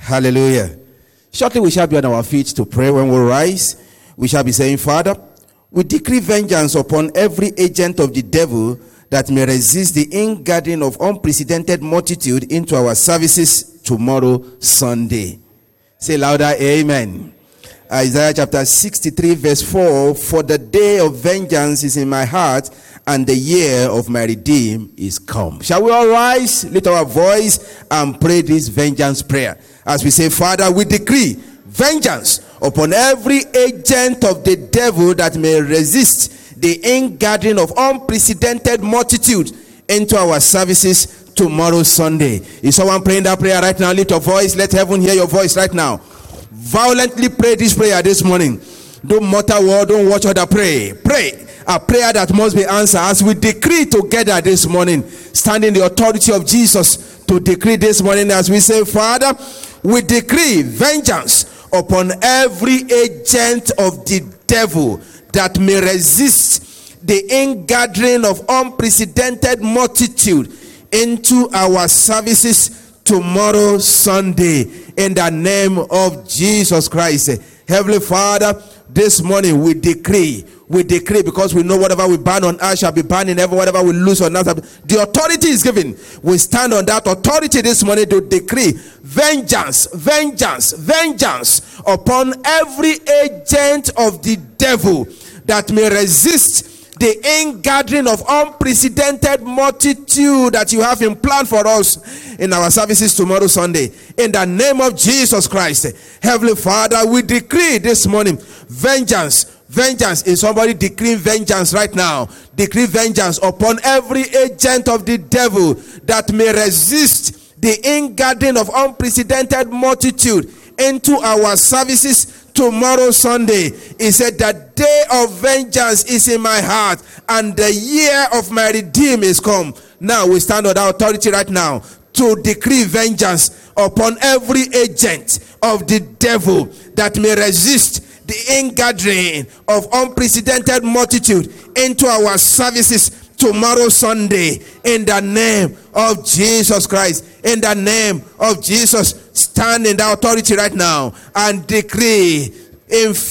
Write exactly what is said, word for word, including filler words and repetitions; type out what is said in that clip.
Hallelujah. Shortly we shall be on our feet to pray. When we rise, we shall be saying, Father, we decree vengeance upon every agent of the devil that may resist the ingathering of unprecedented multitude into our services tomorrow, Sunday. Say louder, amen. Isaiah chapter sixty-three verse four, for the day of vengeance is in my heart, and the year of my redeem is come. Shall we all rise, lift our voice, and pray this vengeance prayer? As we say, Father, we decree vengeance upon every agent of the devil that may resist the ingathering of unprecedented multitude into our services tomorrow, Sunday. Is someone praying that prayer right now? Lift your voice. Let heaven hear your voice right now. Violently pray this prayer this morning. Don't mutter word, don't watch other pray. Pray a prayer that must be answered. As we decree together this morning, standing the authority of Jesus to decree this morning, as we say, Father, we decree vengeance upon every agent of the devil that may resist the ingathering of unprecedented multitude into our services tomorrow, Sunday, in the name of Jesus Christ. Heavenly Father, this morning we decree, we decree, because we know whatever we ban on earth shall be banned in heaven, whatever we lose on earth, the authority is given. We stand on that authority this morning to decree vengeance, vengeance, vengeance upon every agent of the devil that may resist the ingathering of unprecedented multitude that you have in plan for us in our services tomorrow, Sunday. In the name of Jesus Christ, Heavenly Father, we decree this morning vengeance. Vengeance. Is somebody decreeing vengeance right now? Decree vengeance upon every agent of the devil that may resist the ingathering of unprecedented multitude into our services tomorrow, Sunday. He said, the day of vengeance is in my heart, and the year of my redeem is come. Now we stand on that authority right now to decree vengeance upon every agent of the devil that may resist the ingathering of unprecedented multitude into our services tomorrow, Sunday, in the name of Jesus Christ. In the name of Jesus, stand in the authority right now and decree in